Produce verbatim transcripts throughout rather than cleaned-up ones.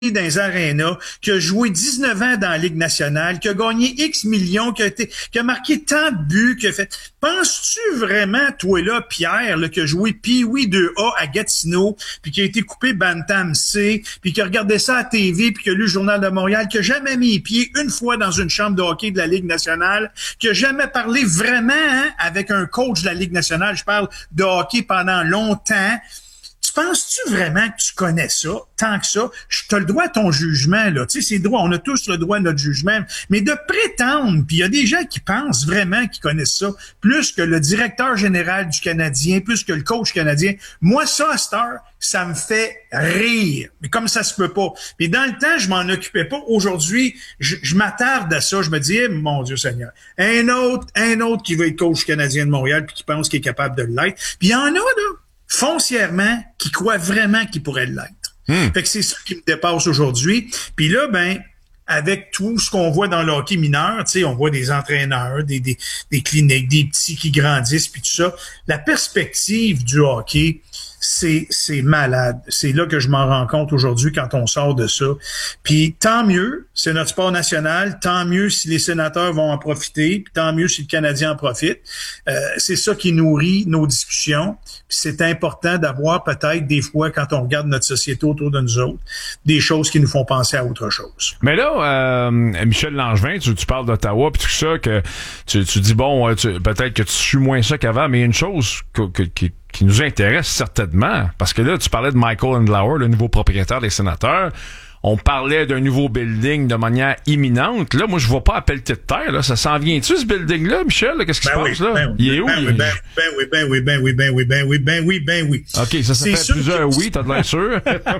dans les arénas, qui a joué dix-neuf ans dans la Ligue nationale, qui a gagné X millions, qui a été, qui a marqué tant de buts, qui a fait. Penses-tu vraiment, toi là, Pierre, là, qui a joué Pee-Wee deux A à Gatineau, puis qui a été coupé Bantam C, puis qui a regardé ça à T V, puis qui a lu le Journal de Montréal, qui a jamais mis les pieds une fois dans une chambre de hockey de la Ligue nationale, qui a jamais parlé vraiment hein, avec un coach de la Ligue nationale, je parle de hockey pendant longtemps. Tu penses-tu vraiment que tu connais ça, tant que ça? Je te le droit à ton jugement, là. Tu sais, c'est droit, on a tous le droit à notre jugement. Mais de prétendre, puis il y a des gens qui pensent vraiment qu'ils connaissent ça, plus que le directeur général du Canadien, plus que le coach canadien. Moi, ça, à cette heure, ça me fait rire. Mais comme ça se peut pas. Puis dans le temps, je m'en occupais pas. Aujourd'hui, je, je m'attarde à ça. Je me dis, eh, mon Dieu Seigneur, un autre, un autre qui veut être coach canadien de Montréal puis qui pense qu'il est capable de l'être. Puis il y en a, là, foncièrement, qui croient vraiment qu'il pourrait l'être. Hmm. Fait que c'est ça qui me dépasse aujourd'hui. Puis là, ben, avec tout ce qu'on voit dans le hockey mineur, tu sais, on voit des entraîneurs, des, des, des cliniques, des petits qui grandissent, puis tout ça. La perspective du hockey, c'est, c'est malade. C'est là que je m'en rends compte aujourd'hui quand on sort de ça. Puis tant mieux, c'est notre sport national, tant mieux si les sénateurs vont en profiter, puis tant mieux si le Canadien en profite. Euh, c'est ça qui nourrit nos discussions. Puis c'est important d'avoir peut-être des fois, quand on regarde notre société autour de nous autres, des choses qui nous font penser à autre chose. Mais là, euh, Michel Langevin, tu, tu parles d'Ottawa, puis tout ça, que tu, tu dis, bon, tu, peut-être que tu suis moins ça qu'avant, mais il y a une chose que, que, qui qui nous intéresse certainement, parce que là, tu parlais de Michael Andlauer, le nouveau propriétaire des Sénateurs. On parlait d'un nouveau building de manière imminente. Là, moi, je vois pas à pelleter de terre. Là. Ça s'en vient-tu, ce building-là, Michel? Qu'est-ce qui ben se oui, passe là? Ben il est où? Ben, il... oui, ben, ben oui, ben oui, ben oui, ben oui, ben oui, ben oui, ben oui. OK, ça, ça fait plusieurs que... oui, t'as de l'air sûr.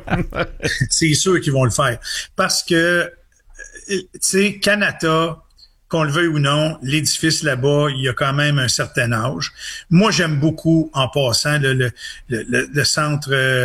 C'est sûr qu'ils vont le faire. Parce que, tu sais, Canada... qu'on le veuille ou non, l'édifice là-bas, il y a quand même un certain âge. Moi, j'aime beaucoup, en passant, le, le, le, le centre,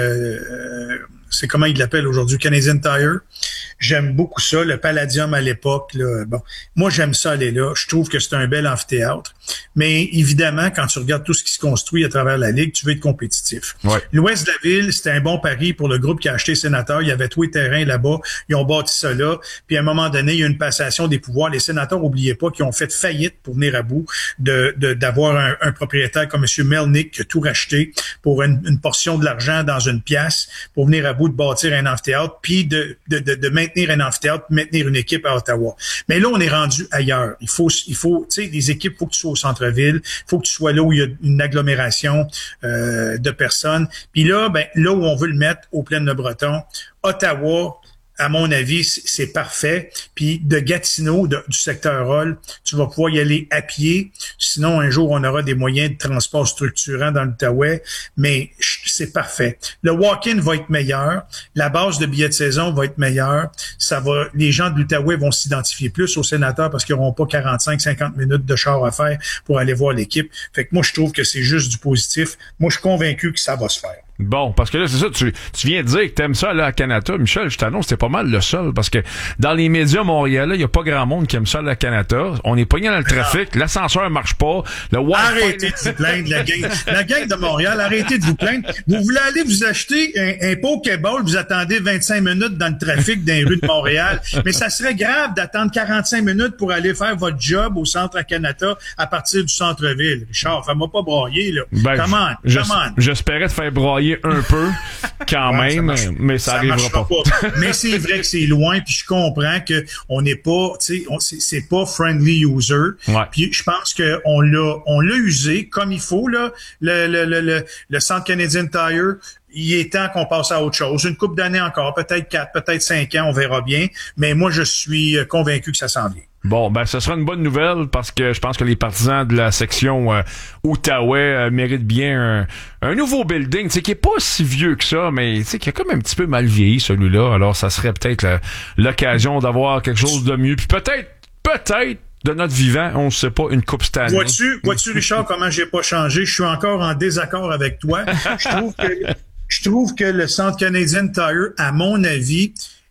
euh, c'est comment il l'appelle aujourd'hui, Canadian Tire. J'aime beaucoup ça, le Palladium à l'époque. Là, bon, moi, j'aime ça aller là. Je trouve que c'est un bel amphithéâtre. Mais évidemment, quand tu regardes tout ce qui se construit à travers la Ligue, tu veux être compétitif. Ouais. L'ouest de la ville, c'était un bon pari pour le groupe qui a acheté Sénateur. Il y avait tous les terrains là-bas. Ils ont bâti ça là. Puis à un moment donné, il y a une passation des pouvoirs. Les sénateurs, n'oubliez pas, qu'ils ont fait faillite pour venir à bout de, de d'avoir un, un propriétaire comme M. Melnick qui a tout racheté pour une, une portion de l'argent dans une pièce pour venir à bout de bâtir un amphithéâtre, puis de, de, de, de maintenir un amphithéâtre, maintenir une équipe à Ottawa. Mais là, on est rendu ailleurs. Il faut, il faut, tu sais, les équipes, il faut que tu sois au centre-ville, il faut que tu sois là où il y a une agglomération euh, de personnes. Puis là, ben là où on veut le mettre, au Plaine-le-Breton, Ottawa, à mon avis, c'est parfait. Puis de Gatineau, de, du secteur Hall, tu vas pouvoir y aller à pied. Sinon, un jour, on aura des moyens de transport structurants dans l'Outaouais. Mais c'est parfait. Le walk-in va être meilleur. La base de billets de saison va être meilleure. Ça va, les gens de l'Outaouais vont s'identifier plus aux sénateurs parce qu'ils n'auront pas quarante-cinq à cinquante minutes de char à faire pour aller voir l'équipe. Fait que moi, je trouve que c'est juste du positif. Moi, je suis convaincu que ça va se faire. Bon, parce que là, c'est ça, tu, tu viens de dire que t'aimes ça là à Canada. Michel, je t'annonce, c'était pas mal le seul, parce que dans les médias montréalais, il y a pas grand monde qui aime ça à Canada. On est pogné dans le trafic, non. L'ascenseur marche pas, le Wi-Fi... Arrêtez de vous plaindre, la gang, la gang de Montréal, arrêtez de vous plaindre. Vous voulez aller vous acheter un, un Pokéball, vous attendez vingt-cinq minutes dans le trafic dans les rues de Montréal, mais ça serait grave d'attendre quarante-cinq minutes pour aller faire votre job au centre à Canada à partir du centre-ville. Richard, fais-moi pas broyer, là. Ben, come on, j- come on. J'espérais te faire broyer un peu quand ouais, même, ça mais ça, ça arrivera pas. pas. Mais c'est vrai que c'est loin, puis je comprends que on n'est pas, tu sais, c'est, c'est pas friendly user. Ouais. Puis je pense que on l'a, on l'a usé comme il faut là, le le le le, le centre Canadian Tire. Il est temps qu'on passe à autre chose. Une couple d'années encore, peut-être quatre, peut-être cinq ans, on verra bien. Mais moi, je suis convaincu que ça s'en vient. Bon, ben ce sera une bonne nouvelle parce que je pense que les partisans de la section euh, Outaouais euh, méritent bien un, un nouveau building, tu sais, qui est pas si vieux que ça, mais tu sais, qui a comme un petit peu mal vieilli celui-là. Alors, ça serait peut-être la, l'occasion d'avoir quelque chose de mieux. Puis peut-être, peut-être. De notre vivant, on ne sait pas, une coupe cette année. Vois-tu, vois-tu, Richard, comment j'ai pas changé? Je suis encore en désaccord avec toi. Je trouve que, je trouve que le Centre Canadian Tire, à mon avis,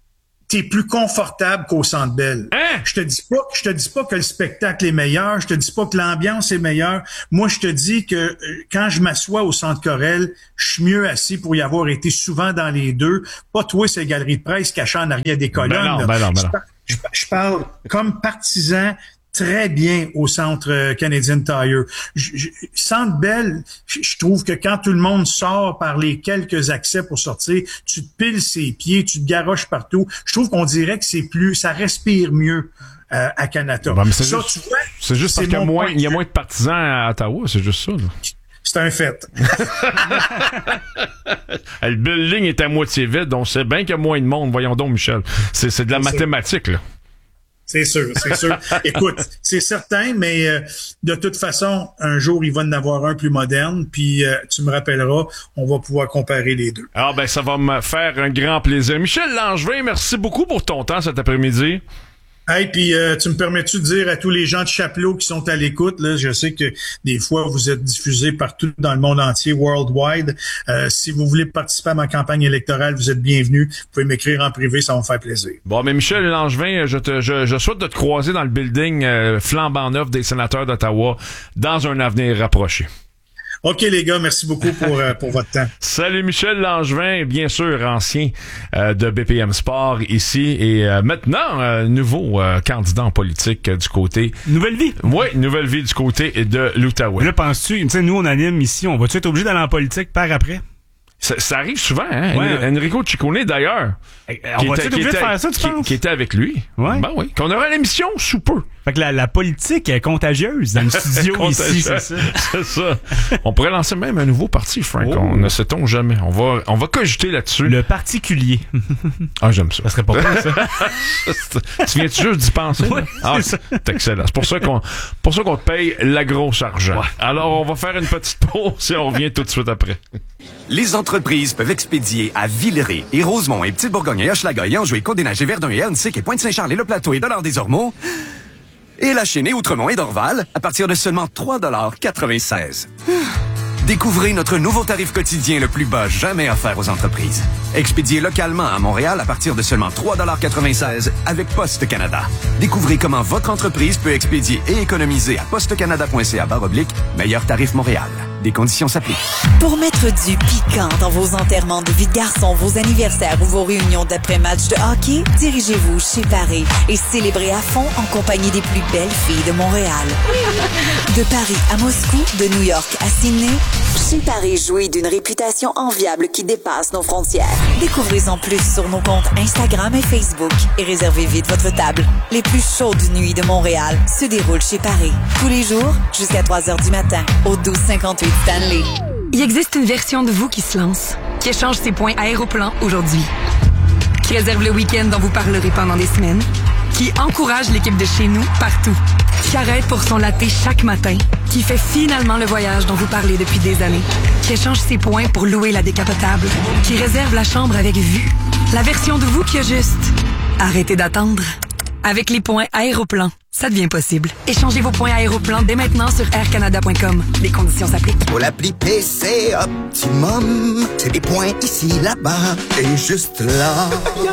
t'es plus confortable qu'au Centre Bell. Hein? Je te dis pas, je te dis pas que le spectacle est meilleur, je te dis pas que l'ambiance est meilleure. Moi, je te dis que euh, quand je m'assois au Centre Corel, je suis mieux assis pour y avoir été souvent dans les deux. Pas toi, ces galeries de presse cachées en arrière des colonnes. Ben non, ben non, ben non. Je, je parle comme partisan très bien au Centre euh, Canadian Tire. Je, je, Centre Bell, je, je trouve que quand tout le monde sort par les quelques accès pour sortir, tu te piles ses pieds, tu te garoches partout. Je trouve qu'on dirait que c'est plus, ça respire mieux euh, à Canada. Ben, c'est ça, juste, tu vois, c'est juste parce qu'il y a moins, il y a moins de partisans à Ottawa, c'est juste ça, là. C'est un fait. Le building est à moitié vide, donc c'est bien qu'il y a moins de monde. Voyons donc, Michel. C'est, c'est de la c'est mathématique, là. C'est sûr, c'est sûr. Écoute, c'est certain, mais euh, de toute façon, un jour, il va en avoir un plus moderne, puis euh, tu me rappelleras, on va pouvoir comparer les deux. Ah ben, ça va me faire un grand plaisir. Michel Langevin, merci beaucoup pour ton temps cet après-midi. Hey, puis euh, tu me permets-tu de dire à tous les gens de Chapelot qui sont à l'écoute, là, je sais que des fois vous êtes diffusés partout dans le monde entier, worldwide. Euh, si vous voulez participer à ma campagne électorale, vous êtes bienvenus. Vous pouvez m'écrire en privé, ça va me faire plaisir. Bon, mais Michel Langevin, je te, je, je souhaite de te croiser dans le building euh, flambant neuf des sénateurs d'Ottawa dans un avenir rapproché. OK, les gars, merci beaucoup pour, euh, pour votre temps. Salut Michel Langevin, bien sûr, ancien euh, de B P M Sport ici et euh, maintenant, euh, nouveau euh, candidat en politique euh, du côté... Nouvelle vie. Oui, nouvelle vie du côté de l'Outaouais. Là, penses-tu, tu sais, nous, on anime ici, on va-tu être obligé d'aller en politique par après? Ça, ça arrive souvent, hein? Ouais. Enrico Ciccone, d'ailleurs. Hey, on va-tu être obligé de faire ça, tu qui, penses? qui était avec lui. Ouais. Ben oui. Qu'on aura l'émission sous peu. Fait que la, la politique est contagieuse dans le studio ici, c'est ça. C'est ça. On pourrait lancer même un nouveau parti, Frank. Oh. On ne sait-on jamais. On va, on va cogiter là-dessus. Le particulier. Ah, j'aime ça. Ça serait pas mal, ça. Tu viens-tu juste d'y penser? Oui, ah, c'est ça. c'est excellent. C'est pour ça qu'on, pour ça qu'on te paye la grosse argent. Ouais. Alors, on va faire une petite pause et on revient tout de suite après. Les entreprises peuvent expédier à Villeray et Rosemont et Petite-Bourgogne et Hochelaga et Anjou et Côte-des-Neiges et Verdun et Hernetic et Pointe-Saint-Charles et Le Plateau et Dollard-des-Ormeaux et La Chênaie, Outremont et Dorval à partir de seulement trois dollars quatre-vingt-seize. Découvrez notre nouveau tarif quotidien le plus bas jamais offert aux entreprises. Expédié localement à Montréal à partir de seulement trois dollars quatre-vingt-seize avec Poste Canada. Découvrez comment votre entreprise peut expédier et économiser à postecanada.ca barre oblique meilleur tarif Montréal. Des conditions s'appliquent. Pour mettre du piquant dans vos enterrements de vie de garçon, vos anniversaires ou vos réunions d'après-match de hockey, dirigez-vous chez Paris et célébrez à fond en compagnie des plus belles filles de Montréal. De Paris à Moscou, de New York à Sydney, chez Paris jouit d'une réputation enviable qui dépasse nos frontières. Découvrez-en plus sur nos comptes Instagram et Facebook et réservez vite votre table. Les plus chaudes nuits de Montréal se déroulent chez Paris. Tous les jours, jusqu'à trois heures du matin, au douze cinquante-huit Stanley. Il existe une version de vous qui se lance, qui échange ses points Aéroplan aujourd'hui, qui réserve le week-end dont vous parlerez pendant des semaines, qui encourage l'équipe de chez nous partout, qui arrête pour son latte chaque matin, qui fait finalement le voyage dont vous parlez depuis des années, qui échange ses points pour louer la décapotable, qui réserve la chambre avec vue. La version de vous qui a juste arrêtez d'attendre. Avec les points Aéroplan, ça devient possible. Échangez vos points Aéroplan dès maintenant sur air canada point com. Les conditions s'appliquent. Pour l'appli P C Optimum, c'est des points ici, là-bas et juste là.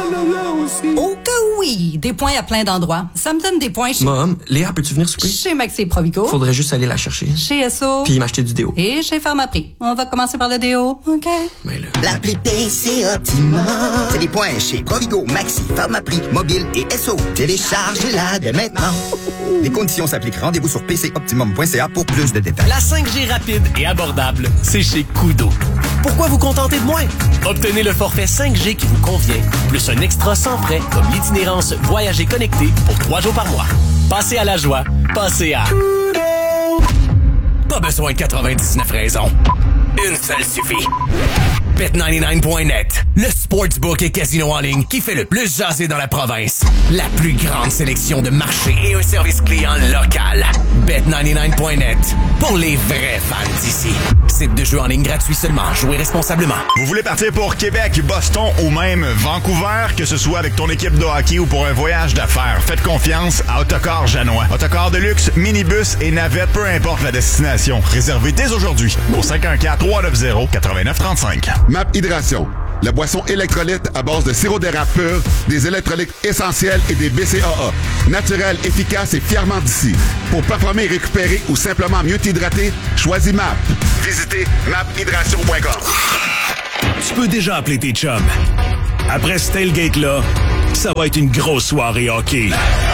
Oh que oui! Des points à plein d'endroits. Ça me donne des points chez... Mom, Léa, peux-tu venir souper? Chez Maxi Provico. Faudrait juste aller la chercher. Chez S O. Puis m'acheter du déo. Et chez Pharmaprix. On va commencer par le déo, OK? Mais là... L'appli P C Optimum, c'est des points chez Provigo, Maxi, Pharmaprix, Mobile et S O. Téléchargez-la dès maintenant. Les conditions s'appliquent. Rendez-vous sur p c optimum point c a pour plus de détails. La cinq G rapide et abordable, c'est chez Koodo. Pourquoi vous contenter de moins? Obtenez le forfait cinq G qui vous convient, plus un extra sans frais comme l'itinérance Voyager connecté pour trois jours par mois. Passez à la joie, passez à Koodo. Pas besoin de quatre-vingt-dix-neuf raisons. Une seule suffit. bet quatre-vingt-dix-neuf point net, le sportsbook et casino en ligne qui fait le plus jaser dans la province. La plus grande sélection de marchés et un service client local. bet quatre-vingt-dix-neuf point net, pour les vrais fans d'ici. Site de jeu en ligne gratuit seulement. Jouez responsablement. Vous voulez partir pour Québec, Boston ou même Vancouver, que ce soit avec ton équipe de hockey ou pour un voyage d'affaires, faites confiance à Autocar Janois. Autocar de luxe, minibus et navette, peu importe la destination. Réservez dès aujourd'hui au cinq un quatre, trois neuf zéro, neuf neuf trois cinq. Map Hydration. La boisson électrolyte à base de sirop d'érable pur, des électrolytes essentiels et des B C A A. Naturel, efficace et fièrement d'ici. Pour performer et récupérer ou simplement mieux t'hydrater, choisis M A P. Visitez map hydration point com. Tu peux déjà appeler tes chums. Après ce tailgate-là, ça va être une grosse soirée hockey.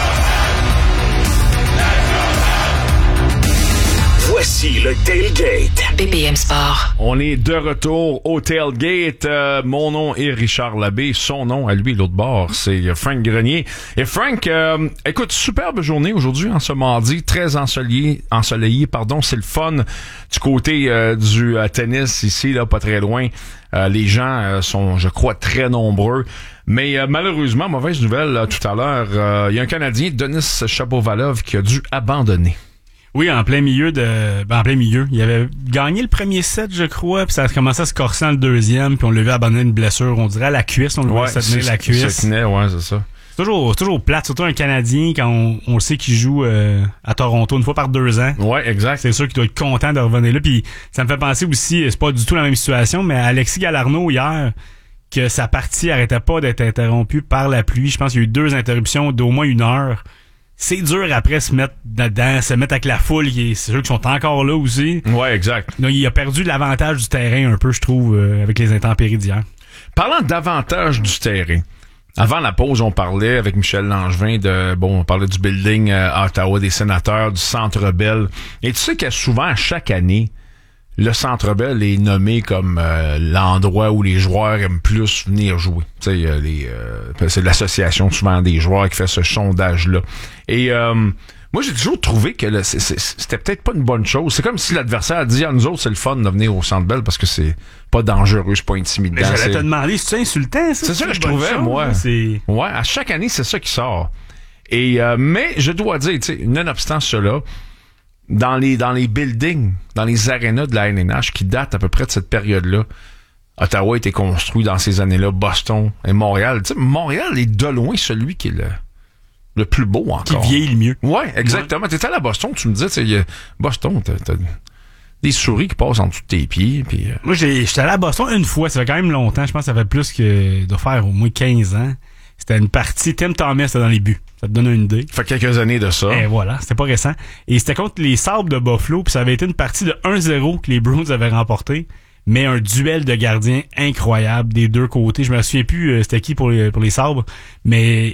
Voici le Tailgate. B P M Sport. On est de retour au Tailgate. Euh, mon nom est Richard Labbé. Son nom, à lui, l'autre bord, c'est Frank Grenier. Et Frank, euh, écoute, superbe journée aujourd'hui, en ce mardi, très ensoleillé, ensoleillé, pardon. C'est le fun du côté euh, du euh, tennis ici, là, pas très loin. Euh, les gens euh, sont, je crois, très nombreux. Mais euh, malheureusement, mauvaise nouvelle, euh, tout à l'heure, euh, il y a un Canadien, Denis Shapovalov, qui a dû abandonner. Oui, en plein milieu de, ben, en plein milieu. Il avait gagné le premier set, je crois, puis ça a commencé à se corser dans le deuxième, puis on l'a vu abandonner une blessure, on dirait à la cuisse, on le voit se tenir la cuisse. Se tenait, ouais, c'est ça. C'est toujours, c'est toujours plate, surtout un Canadien quand on, on le sait qu'il joue euh, à Toronto une fois par deux ans. Ouais, exact. C'est sûr qu'il doit être content de revenir là, puis ça me fait penser aussi, c'est pas du tout la même situation, mais Alexis Galarneau hier, que sa partie arrêtait pas d'être interrompue par la pluie. Je pense qu'il y a eu deux interruptions d'au moins une heure. C'est dur après se mettre dedans, se mettre avec la foule, qui est, c'est sûr qu'ils sont encore là aussi. Ouais, exact. Donc, il a perdu l'avantage du terrain un peu, je trouve, euh, avec les intempéries d'hier. Parlant d'avantage du terrain, avant la pause, on parlait avec Michel Langevin de, bon, on parlait du building euh, à Ottawa, des sénateurs, du Centre Bell. Et tu sais que souvent, à chaque année, le Centre Bell est nommé comme euh, l'endroit où les joueurs aiment plus venir jouer. Tu sais, euh, les, euh, c'est l'association souvent des joueurs qui fait ce sondage-là. Et euh, moi, j'ai toujours trouvé que là, c'est, c'est, c'était peut-être pas une bonne chose. C'est comme si l'adversaire a dit à nous autres, c'est le fun de venir au Centre Bell parce que c'est pas dangereux, c'est pas intimidant. Mais j'allais c'est... te demander, c'est insultant, ça? C'est ça que je trouvais, chose, moi. C'est... Ouais, à chaque année, c'est ça qui sort. Et euh, mais je dois dire, tu sais, nonobstant cela, dans les dans les buildings, dans les arénas de la N N H qui datent à peu près de cette période-là, Ottawa a été construit dans ces années-là, Boston et Montréal. Tu sais, Montréal est de loin celui qui est le, le plus beau encore. Qui vieillit le mieux. Ouais, exactement. Ouais. T'étais allé à Boston, tu me disais, tu sais, Boston, t'as, t'as des souris qui passent en dessous de tes pieds. Puis, euh... Moi, j'ai, j'étais allé à Boston une fois, ça fait quand même longtemps, je pense que ça fait plus que de faire au moins quinze ans. C'était une partie, Tim Thomas était dans les buts. Ça te donne une idée. Ça fait quelques années de ça. Et voilà, c'était pas récent. Et c'était contre les Sabres de Buffalo, puis ça avait été une partie de un zéro que les Bruins avaient remporté, mais un duel de gardiens incroyable des deux côtés. Je me souviens plus euh, c'était qui pour les, pour les Sabres, mais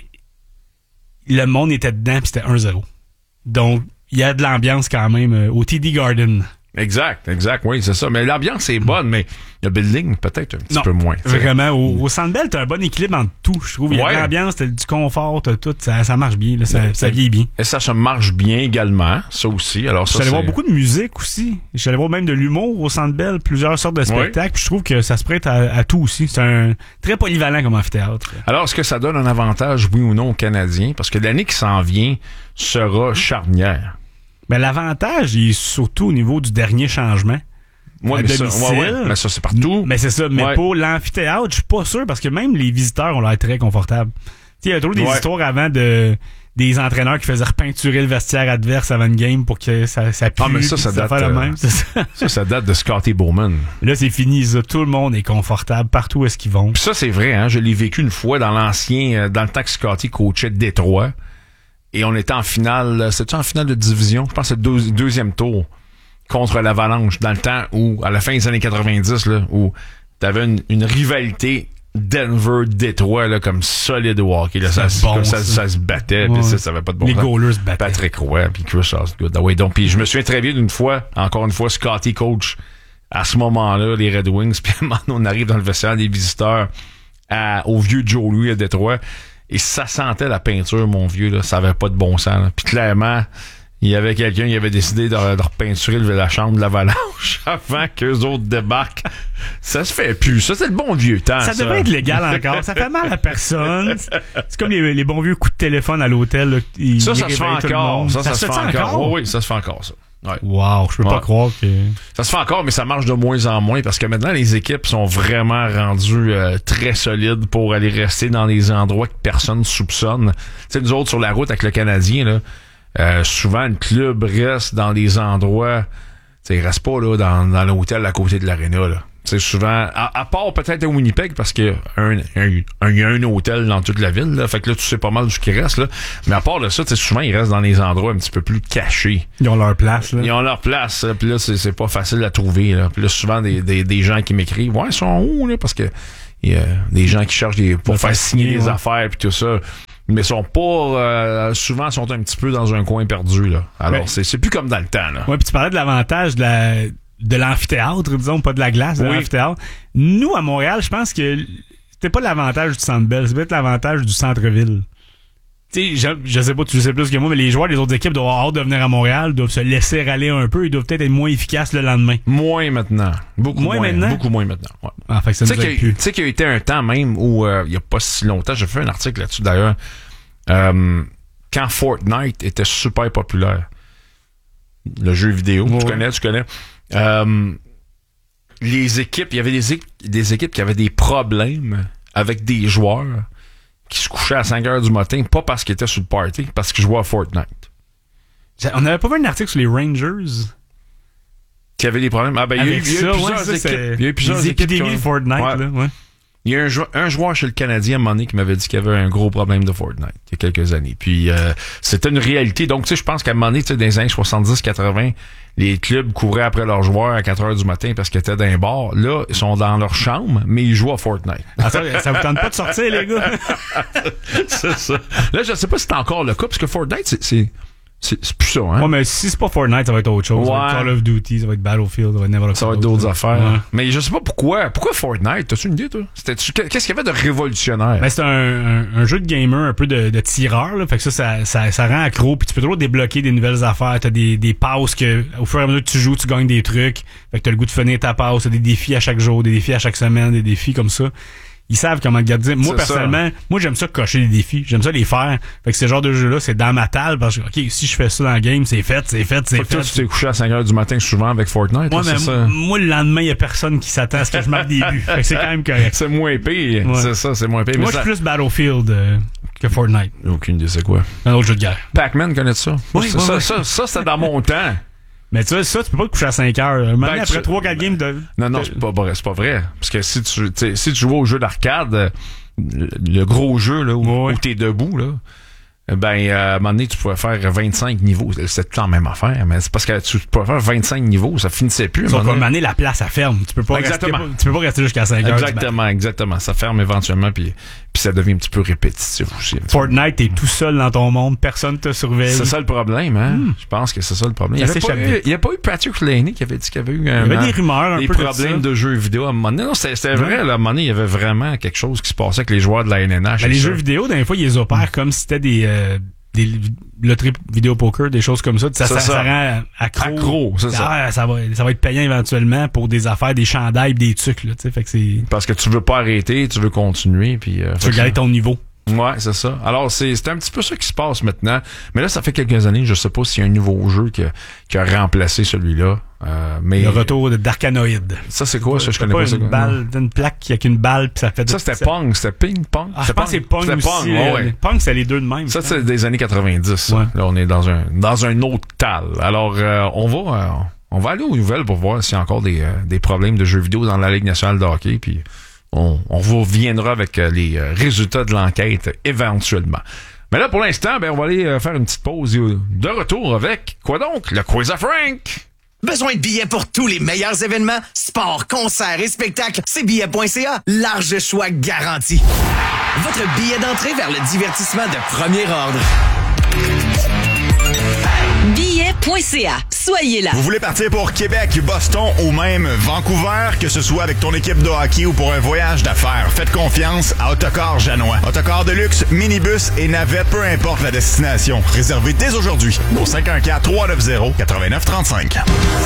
le monde était dedans, puis c'était un zéro. Donc, il y a de l'ambiance quand même euh, au T D Garden. Exact, exact, oui, c'est ça. Mais l'ambiance est bonne, mais le building, peut-être un petit non, peu moins. T'sais. Vraiment, au, au Centre Bell, t'as un bon équilibre entre tout, je trouve. Il y a ouais. de l'ambiance, t'as du confort, t'as tout, ça, ça marche bien, là, ça, ouais. ça vieillit bien. Et ça se marche bien également, ça aussi. Alors, ça, je suis allé c'est... voir beaucoup de musique aussi. Je suis allé voir même de l'humour au Centre Bell, plusieurs sortes de spectacles. Ouais. Puis je trouve que ça se prête à, à tout aussi. C'est un très polyvalent comme amphithéâtre. Alors, est-ce que ça donne un avantage, oui ou non, aux Canadiens? Parce que l'année qui s'en vient sera charnière. Ben, l'avantage, il est surtout au niveau du dernier changement. Ouais, mais, ça, ouais, ouais, mais ça, c'est partout. Mais c'est ça. Mais ouais. pour l'amphithéâtre, je suis pas sûr parce que même les visiteurs ont l'air très confortables. Il y a toujours des ouais. histoires avant de des entraîneurs qui faisaient repeinturer le vestiaire adverse avant une game pour que ça, ça pue. Ah, mais ça, ça, ça date, fait euh, le même, ça. ça, ça date de Scotty Bowman. Là, c'est fini, ça. Tout le monde est confortable partout où est-ce qu'ils vont. Puis ça, c'est vrai, hein. Je l'ai vécu une fois dans l'ancien, euh, dans le temps que Scotty coachait Détroit. Et on était en finale, c'était en finale de division, je pense que c'est le deux, deuxième tour contre l'Avalanche, dans le temps où, à la fin des années quatre-vingt-dix, là, où t'avais une, une rivalité Denver-Détroit, là, comme solide au hockey, là, ça, bon, comme ça, ça. ça se battait, ouais. puis ça, ça avait pas de bon Les sens. goalers se battaient. Patrick Roy, puis Chris Osgood. Ah ouais, donc, puis je me souviens très bien d'une fois, encore une fois, Scotty coach, à ce moment-là, les Red Wings, puis on arrive dans le vestiaire des visiteurs à, au vieux Joe Louis à Détroit. Et ça sentait la peinture, mon vieux, là. Ça avait pas de bon sens, là. Puis clairement, il y avait quelqu'un qui avait décidé de, de repeinturer la chambre de l'Avalanche avant qu'eux autres débarquent. Ça se fait plus. Ça, c'est le bon vieux temps, ça. Ça devrait être légal encore. Ça fait mal à personne. C'est comme les, les bons vieux coups de téléphone à l'hôtel, là. Ils, ça, ils ça se fait encore. Ça, ça, ça se fait encore. encore? Oui, oui, ça se fait encore, ça. Ouais. Wow, je peux ouais. pas croire que... Ça se fait encore, mais ça marche de moins en moins parce que maintenant, les équipes sont vraiment rendues euh, très solides pour aller rester dans des endroits que personne soupçonne. Tu sais, nous autres, sur la route avec le Canadien, là, euh, souvent, le club reste dans des endroits... Tu sais, il reste pas là dans, dans l'hôtel à côté de l'aréna, là. C'est souvent, à, à part peut-être à Winnipeg, parce qu'il y a un, un, un, il y a un hôtel dans toute la ville, là. Fait que là, tu sais pas mal ce qui reste, là. Mais à part de ça, tu sais, souvent, ils restent dans des endroits un petit peu plus cachés. Ils ont leur place, là. Ils ont leur place, là. Puis là, c'est, c'est pas facile à trouver, là. Puis là, souvent, des, des, des gens qui m'écrivent, ouais, ils sont où, là? Parce que, il y a des gens qui cherchent des, pour faire signer des ouais. affaires, puis tout ça. Mais sont pas, euh, souvent, sont un petit peu dans un coin perdu, là. Alors, ouais. c'est, c'est plus comme dans le temps, là. Ouais, puis tu parlais de l'avantage de la, de l'amphithéâtre, disons, pas de la glace, de oui. l'amphithéâtre. Nous, à Montréal, je pense que c'était pas l'avantage du Centre Bell, c'est peut-être l'avantage du centre-ville. Tu sais, je, je sais pas, tu le sais plus que moi, mais les joueurs des autres équipes doivent avoir hâte de venir à Montréal, doivent se laisser râler un peu, ils doivent peut-être être moins efficaces le lendemain. Moins maintenant. Beaucoup moins. moins maintenant? Beaucoup moins maintenant, ouais. Ah, fait que ça nous aide plus. Tu sais qu'il y a été un temps même où, euh, il y a pas si longtemps, j'ai fait un article là-dessus d'ailleurs, euh, quand Fortnite était super populaire. Le jeu vidéo, ouais. tu connais, tu connais. Euh, les équipes, il y avait des, des équipes qui avaient des problèmes avec des joueurs qui se couchaient à cinq heures du matin, pas parce qu'ils étaient sur le party, parce qu'ils jouaient à Fortnite. On n'avait pas vu un article sur les Rangers qui avaient des problèmes. Ah ben, il y a eu plusieurs ouais, équipes. Il y a eu plusieurs équipes épidémies de Fortnite, ouais. là, ouais. Il y a un, jou- un joueur chez le Canadien à un moment donné qui m'avait dit qu'il y avait un gros problème de Fortnite il y a quelques années. Puis euh, c'était une réalité. Donc, tu sais, je pense qu'à un moment donné, tu sais, dans les années soixante-dix quatre-vingts, les clubs couraient après leurs joueurs à quatre heures du matin parce qu'ils étaient dans un bar. Là, ils sont dans leur chambre, mais ils jouent à Fortnite. Ah, ça, ça vous tente pas de sortir, les gars? C'est ça. Là, je sais pas si c'est encore le cas, parce que Fortnite, c'est... c'est C'est, c'est plus ça, hein? Ouais, mais si c'est pas Fortnite, ça va être autre chose. Ouais. Ça va être Call of Duty, ça va être Battlefield, ça va être n'importe Ça va être d'autres affaires. Ouais. Mais je sais pas pourquoi. Pourquoi Fortnite? T'as-tu une idée, toi? C'était, qu'est-ce qu'il y avait de révolutionnaire? Ben, c'est un, un, un jeu de gamer, un peu de, de tireur, là. Fait que ça, ça, ça, ça rend accro. Puis tu peux toujours débloquer des nouvelles affaires. T'as des, des passes que, au fur et à mesure que tu joues, tu gagnes des trucs. Fait que t'as le goût de finir ta passe. T'as des défis à chaque jour, des défis à chaque semaine, des défis comme ça. Ils savent comment garder. Moi, c'est personnellement, ça. moi, j'aime ça cocher des défis. J'aime ça les faire. Fait que ce genre de jeu-là, c'est dans ma table parce que, OK, si je fais ça dans le game, c'est fait, c'est fait, c'est fait. fait. Toi, tu t'es couché à cinq heures du matin souvent avec Fortnite. Moi, là, mais c'est ça. moi, le lendemain, il y a personne qui s'attend à ce que je marque des buts. Fait que c'est quand même correct. C'est moins pire. Ouais. C'est ça, c'est moins pire. Moi, mais je ça... suis plus Battlefield euh, que Fortnite. Aucune idée, c'est quoi? Un autre jeu de guerre. Pac-Man, connais-tu ça? Oui, ça, oui, ça, oui. ça, ça, c'était dans mon temps. Mais tu vois, ça, tu peux pas te coucher à cinq heures. Maintenant, Ben, après tu- trois quatre games de... Non, non, c'est pas vrai. C'est pas vrai. Parce que si tu, tu sais, si tu joues au jeu d'arcade, le, le gros jeu, là, où, Ouais. où t'es debout, là, ben, euh, à un moment donné, tu pouvais faire vingt-cinq niveaux. C'était tout le temps la même affaire, mais c'est parce que tu pouvais faire vingt-cinq niveaux, ça finissait plus. à un Sauf moment qu'à un donné. moment donné, la place, ça ferme. Tu peux pas rester, Exactement. tu peux pas rester jusqu'à cinq heures. Exactement, exactement. Ça ferme éventuellement, puis puis ça devient un petit peu répétitif aussi. Fortnite, t'es tout seul dans ton monde, personne te surveille. C'est ça le problème, hein? Hmm. Je pense que c'est ça le problème. Il Ça n'y avait, pas s'échappe eu- il y a pas eu Patrick Laney qui avait dit qu'il y avait eu un, Il y avait des rumeurs, un des peu de problèmes ça. de, jeux vidéo à un moment donné. Non, c'était, c'était vrai, là, à un moment donné, il y avait vraiment quelque chose qui se passait avec les joueurs de la N N H. Ben, les ça. jeux vidéo, des fois, ils les opèrent comme si c'était des, euh, des loteries vidéo poker, des choses comme ça. Ça, ça, C'est ça. ça rend accro. Accro, c'est ça. Ah, ça va, ça va être payant éventuellement pour des affaires, des chandails, pis des trucs, là, tu sais. Fait que c'est, Parce que tu veux pas arrêter, tu veux continuer, puis euh, tu fait veux que garder ça- ton niveau. Ouais, c'est ça. Alors, c'est, c'est un petit peu ça qui se passe maintenant. Mais là, ça fait quelques années, je sais pas s'il y a un nouveau jeu qui a, qui a remplacé celui-là. Euh, mais Le retour de d'Arcanoïde. ça, c'est quoi, ça? Je C'est connais pas pas, ça. une balle, une plaque qui a qu'une balle, pis ça fait... Ça, c'était Pong. C'était Ping Pong. Ah, je pense que c'est Pong C'était aussi. Pong, euh, ouais, ouais. Pong, c'est les deux de même. Ça, je c'est pense. des années quatre-vingt-dix. ça. Ouais. Là, on est dans un dans un autre tal. Alors, euh, on va euh, on va aller aux nouvelles pour voir s'il y a encore des, euh, des problèmes de jeux vidéo dans la Ligue nationale de hockey. Puis on, on vous reviendra avec euh, les euh, résultats de l'enquête éventuellement. Mais là, pour l'instant, ben, on va aller euh, faire une petite pause et, euh, de retour avec, quoi donc, le quiz à Frank. Besoin de billets pour tous les meilleurs événements? Sport, concerts et spectacles, c'est billets point c a. Large choix garanti. Votre billet d'entrée vers le divertissement de premier ordre. billets point c a. Soyez là. Vous voulez partir pour Québec, Boston ou même Vancouver, que ce soit avec ton équipe de hockey ou pour un voyage d'affaires, faites confiance à Autocar Janois. Autocar de luxe, minibus et navette, peu importe la destination. Réservez dès aujourd'hui au cinq un quatre, trois neuf zéro, neuf neuf trois cinq.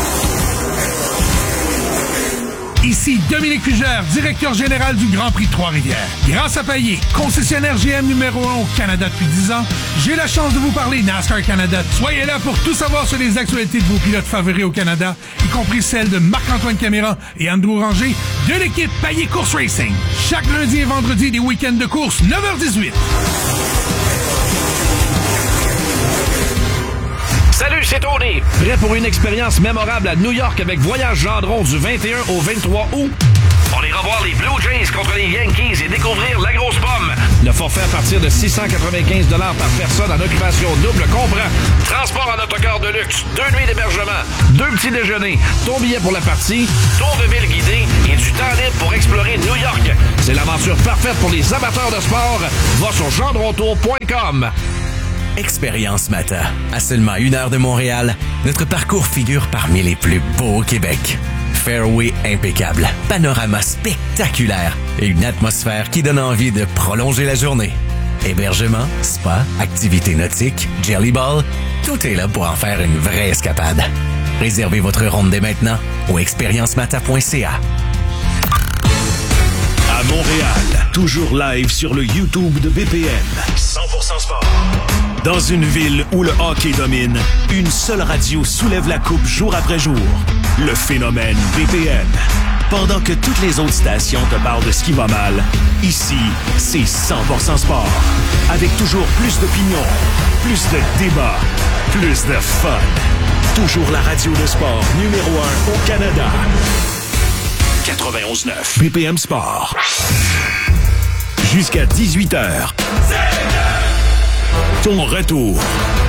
Ici Dominique Fugère, directeur général du Grand Prix de Trois-Rivières. Grâce à Payet, concessionnaire G M numéro un au Canada depuis dix ans, j'ai la chance de vous parler NASCAR Canada. Soyez là pour tout savoir sur les actualités de vos pilotes favoris au Canada, y compris celles de Marc-Antoine Caméra et Andrew Ranger de l'équipe Payet Course Racing. Chaque lundi et vendredi des week-ends de course, neuf heures dix-huit. Salut, Salut, c'est Tony. Prêt pour une expérience mémorable à New York avec Voyage Gendron du vingt et un au vingt-trois août? On ira voir les Blue Jays contre les Yankees et découvrir la grosse pomme. Le forfait à partir de six cent quatre-vingt-quinze dollars par personne en occupation double comprend transport en autocar de luxe, deux nuits d'hébergement, deux petits déjeuners, ton billet pour la partie, tour de ville guidé et du temps libre pour explorer New York. C'est l'aventure parfaite pour les amateurs de sport. Va sur gendrontour point com. Expérience Mata. À seulement une heure de Montréal, notre parcours figure parmi les plus beaux au Québec. Fairway impeccable, panorama spectaculaire et une atmosphère qui donne envie de prolonger la journée. Hébergement, spa, activités nautiques, jelly ball, tout est là pour en faire une vraie escapade. Réservez votre ronde dès maintenant au expériencemata point c a. À Montréal, toujours live sur le YouTube de B P M. cent pour cent sport. Dans une ville où le hockey domine, une seule radio soulève la coupe jour après jour. Le phénomène B P M. Pendant que toutes les autres stations te parlent de ce qui va mal, ici, c'est cent pour cent sport. Avec toujours plus d'opinions, plus de débats, plus de fun. Toujours la radio de sport numéro un au Canada. quatre-vingt-onze neuf B P M Sport. Jusqu'à dix-huit heures. Ton retour